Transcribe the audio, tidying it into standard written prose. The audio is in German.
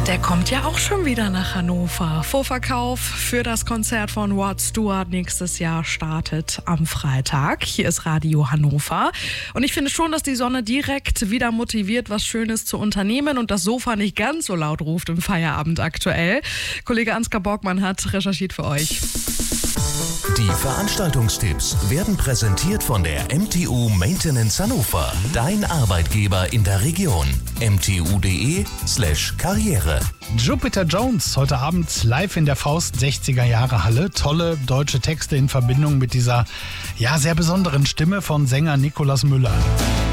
Der kommt ja auch schon wieder nach Hannover. Vorverkauf für das Konzert von Rod Stewart nächstes Jahr startet am Freitag. Hier ist Radio Hannover. Und ich finde schon, dass die Sonne direkt wieder motiviert, was Schönes zu unternehmen und das Sofa nicht ganz so laut ruft im Feierabend aktuell. Kollege Ansgar Borgmann hat recherchiert für euch. Die Veranstaltungstipps werden präsentiert von der MTU Maintenance Hannover. Dein Arbeitgeber in der Region. mtu.de/Karriere. Jupiter Jones, heute Abend live in der Faust 60er Jahre Halle. Tolle deutsche Texte in Verbindung mit dieser sehr besonderen Stimme von Sänger Nikolaus Müller.